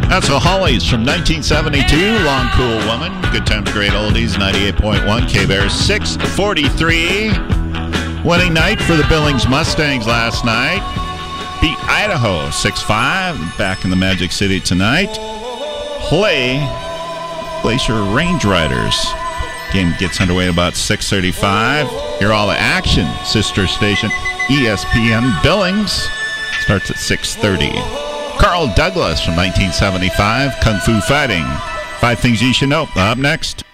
That's the Hollies from 1972. Long Cool Woman. Good Times, Great Oldies. 98.1 K-Bears. 6:43. Winning night for the Billings Mustangs last night. Beat Idaho 6-5. Back in the Magic City tonight. Play Glacier Range Riders. Game gets underway about 6:35. Hear all the action. Sister station ESPN Billings starts at 6:30. Carl Douglas from 1975, Kung Fu Fighting. 5 things you should know. Up next.